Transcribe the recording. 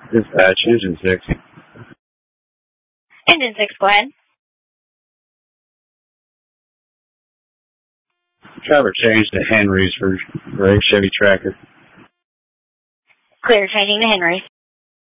Dispatch, Engine 6. Engine 6, go ahead. Driver changed to Henry's for a Chevy Tracker. Clear, changing to Henry's.